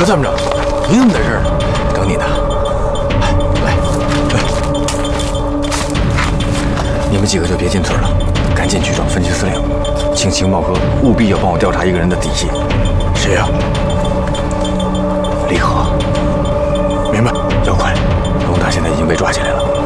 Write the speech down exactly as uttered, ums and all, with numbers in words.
得参谋长，你怎么在这儿呢？等你呢。来，来，你们几个就别进村了，赶紧去找分局司令，请情报科务必要帮我调查一个人的底细。谁呀？李和。明白。要快，龙大现在已经被抓起来了。